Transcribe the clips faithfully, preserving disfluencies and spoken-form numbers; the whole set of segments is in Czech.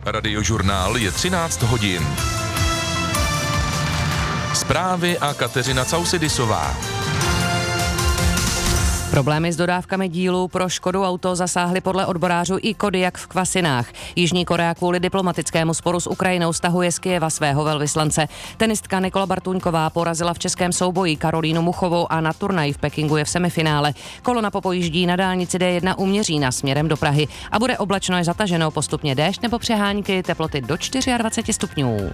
Radiožurnál je třináct hodin. Zprávy a Kateřina Causidisová. Problémy s dodávkami dílů pro Škodu Auto zasáhly podle odborářů i Kodiaq v Kvasinách. Jižní Korea kvůli diplomatickému sporu s Ukrajinou stahuje z Kyjeva svého velvyslance. Tenistka Nikola Bartuňková porazila v českém souboji Karolínu Muchovou a na turnaji v Pekingu je v semifinále. Kolona popojíždí na dálnici D jedna u Měřína směrem do Prahy a bude oblačno až zataženo, postupně déšť nebo přehánky, teploty do dvacet čtyři stupňů.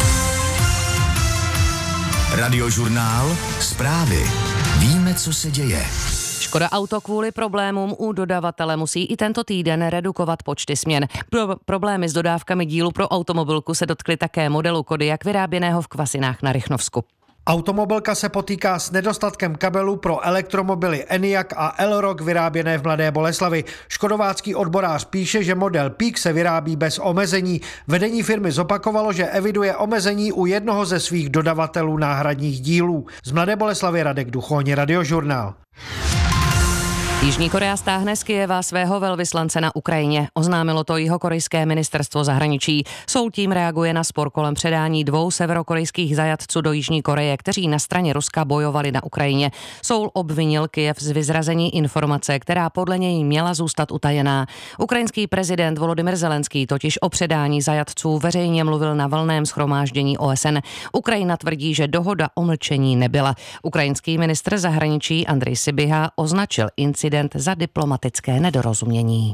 Radiožurnál, zprávy. Víme, co se děje. Škoda Auto kvůli problémům u dodavatele musí i tento týden redukovat počty směn. Pro problémy s dodávkami dílu pro automobilku se dotkly také modelu Kodiaq vyráběného v Kvasinách na Rychnovsku. Automobilka se potýká s nedostatkem kabelů pro elektromobily Enyaq a Elrock vyráběné v Mladé Boleslavi. Škodovácký odborář píše, že model Peak se vyrábí bez omezení. Vedení firmy zopakovalo, že eviduje omezení u jednoho ze svých dodavatelů náhradních dílů. Z Mladé Boleslavy Radek Duchoň, Radiožurnál. Jižní Korea stáhne z Kyjeva svého velvyslance na Ukrajině. Oznámilo to jihokorejské ministerstvo zahraničí. Soul tím reaguje na spor kolem předání dvou severokorejských zajatců do Jižní Koreje, kteří na straně Ruska bojovali na Ukrajině. Soul obvinil Kyjev z vyzrazení informace, která podle něj měla zůstat utajená. Ukrajinský prezident Volodymyr Zelenský totiž o předání zajatců veřejně mluvil na valném shromáždění O S N. Ukrajina tvrdí, že dohoda o mlčení nebyla. Ukrajinský ministr zahraničí Andrej Sybiha označil incident za diplomatické nedorozumění.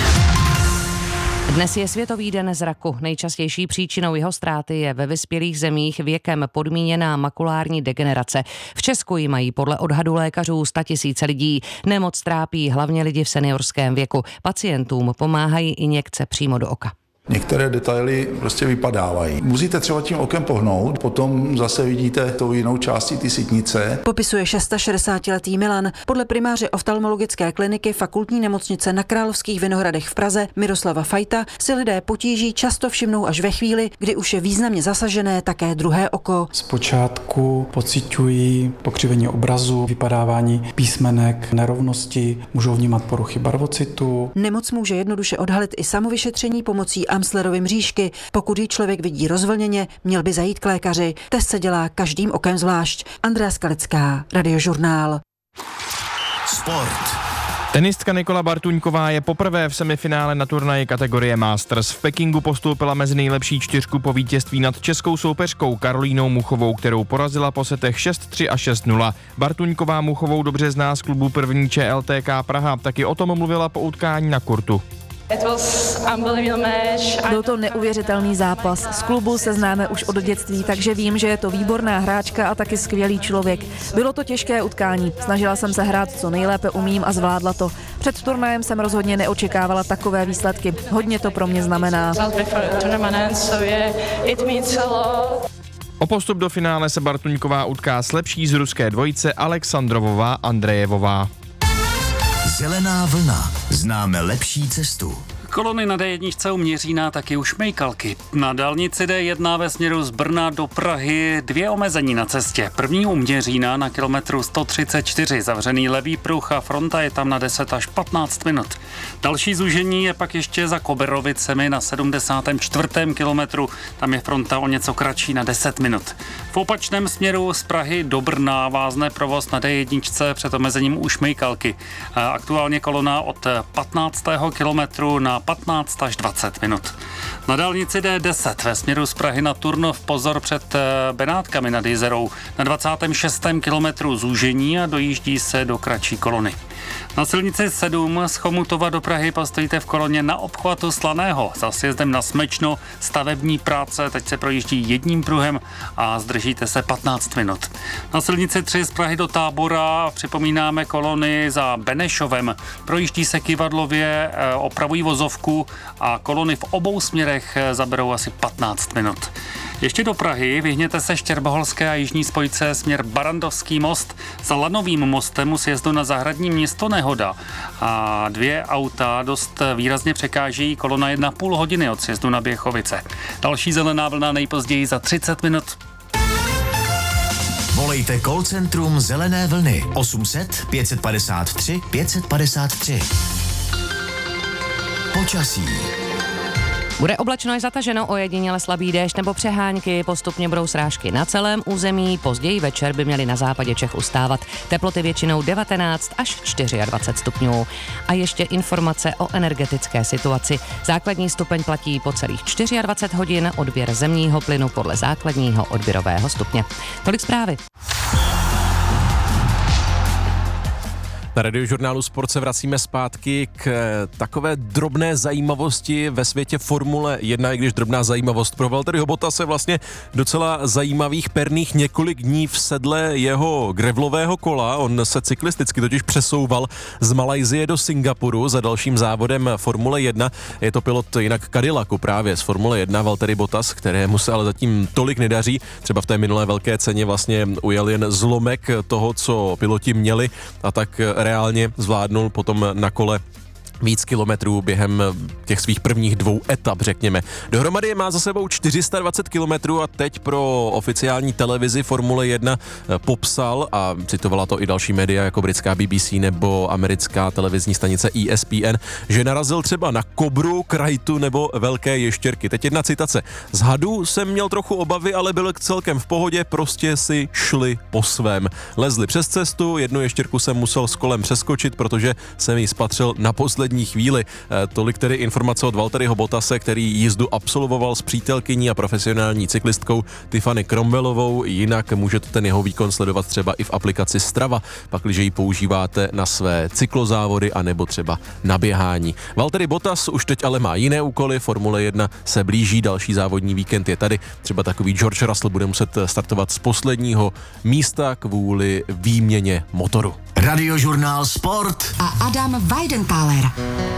Dnes je Světový den zraku. Nejčastější příčinou jeho ztráty je ve vyspělých zemích věkem podmíněná makulární degenerace. V Česku ji mají podle odhadu lékařů statisíce lidí. Nemoc trápí hlavně lidi v seniorském věku. Pacientům pomáhají injekce přímo do oka. Některé detaily prostě vypadávají. Musíte třeba tím okem pohnout, potom zase vidíte tou jinou částí ty sítnice. Popisuje šedesátiletý Milan. Podle primáře oftalmologické kliniky Fakultní nemocnice na Královských Vinohradech v Praze Miroslava Fajta si lidé potíží často všimnou až ve chvíli, kdy už je významně zasažené také druhé oko. Zpočátku pociťují pokřivení obrazu, vypadávání písmenek, nerovnosti, můžou vnímat poruchy barvocitu. Nemoc může jednoduše odhalit i samovyšetření pomocí Amslerovy mřížky. Pokud ji člověk vidí rozvlněně, měl by zajít k lékaři. Test se dělá každým okem zvlášť. Andrea Skalická, Radiožurnál. Sport. Tenistka Nikola Bartuňková je poprvé v semifinále na turnaji kategorie Masters. V Pekingu postoupila mezi nejlepší čtyřku po vítězství nad českou soupeřkou Karolínou Muchovou, kterou porazila po setech šest tři a šest nula. Bartuňková Muchovou dobře zná z klubu první Č L T K Praha, taky o tom mluvila po utkání na kurtu. Byl to neuvěřitelný zápas. Z klubu se známe už od dětství, takže vím, že je to výborná hráčka a taky skvělý člověk. Bylo to těžké utkání. Snažila jsem se hrát, co nejlépe umím a zvládla to. Před turnajem jsem rozhodně neočekávala takové výsledky. Hodně to pro mě znamená. O postup do finále se Bartuňková utká s lepší z ruské dvojice Alexandrovová Andrejevová. Zelená vlna. Známe lepší cestu. Kolony na D jedna u Měřína, taky u Šmejkalky. Na dálnici D jedna ve směru z Brna do Prahy dvě omezení na cestě. První u Měřína na kilometru sto třicet čtyři, zavřený levý pruh a fronta je tam na deset až patnáct minut. Další zúžení je pak ještě za Koberovicemi na sedmdesátém čtvrtém kilometru, tam je fronta o něco kratší na deset minut. V opačném směru z Prahy do Brna vázne provoz na D jedna před omezením u Šmejkalky. Aktuálně kolona od patnáctého kilometru na patnáct až dvacet minut. Na dálnici D deset ve směru z Prahy na Turnov pozor před Benátkami nad Jizerou. Na dvacátém šestém kilometru zúžení a dojíždí se do kratší kolony. Na silnici sedm z Chomutova do Prahy postojíte v koloně na obchvatu Slaného. Za sjezdem na Smečno stavební práce, teď se projíždí jedním pruhem a zdržíte se patnáct minut. Na silnici tři z Prahy do Tábora připomínáme kolony za Benešovem. Projíždí se Kyvadlově, opravují vozovku a kolony v obou směrech zaberou asi patnáct minut. Ještě do Prahy vyhněte se Štěrboholské a jižní spojce směr Barandovský most. Za Lanovým mostem u sjezdu na Zahradní město nehoda a dvě auta dost výrazně překáží, kolona jedna půl hodiny od sjezdu na Běchovice. Další zelená vlna nejpozději za třicet minut. Volejte call centrum Zelené vlny osm set pět padesát tři pět padesát tři. Počasí. Bude oblačno až zataženo, ojediněle slabý déšť nebo přehánky, postupně budou srážky na celém území, později večer by měly na západě Čech ustávat. Teploty většinou devatenáct až dvacet čtyři stupňů. A ještě informace o energetické situaci. Základní stupeň platí po celých dvacet čtyři hodin, odběr zemního plynu podle základního odběrového stupně. Tolik zprávy. Na Radiožurnálu Sport se vracíme zpátky k takové drobné zajímavosti ve světě Formule jedna, i když drobná zajímavost pro Valtteriho Bottase vlastně docela zajímavých perných několik dní v sedle jeho grevlového kola. On se cyklisticky totiž přesouval z Malajsie do Singapuru za dalším závodem Formule jedna. Je to pilot jinak Cadillacu právě z Formule jedna, Valtteri Bottas, kterému se ale zatím tolik nedaří. Třeba v té minulé velké ceně vlastně ujel jen zlomek toho, co piloti měli, a tak reálně zvládnul potom na kole víc kilometrů během těch svých prvních dvou etap, řekněme. Dohromady má za sebou čtyři sta dvacet kilometrů a teď pro oficiální televizi Formule jedna popsal, a citovala to i další média jako britská B B C nebo americká televizní stanice E S P N, že narazil třeba na kobru, krajtu nebo velké ještěrky. Teď jedna citace. Z hadů jsem měl trochu obavy, ale byl celkem v pohodě, prostě si šli po svém. Lezli přes cestu, jednu ještěrku jsem musel s kolem přeskočit, protože jsem ji spatřil na poslední chvíli. E, tolik tedy informace od Valtteriho Bottase, který jízdu absolvoval s přítelkyní a profesionální cyklistkou Tiffany Cromwellovou. Jinak můžete ten jeho výkon sledovat třeba i v aplikaci Strava, pakliže ji používáte na své cyklozávody anebo třeba na běhání. Valtteri Bottas už teď ale má jiné úkoly, Formule jedna se blíží, další závodní víkend je tady. Třeba takový George Russell bude muset startovat z posledního místa kvůli výměně motoru. Radiožurnál Sport a Adam Weidenthaler.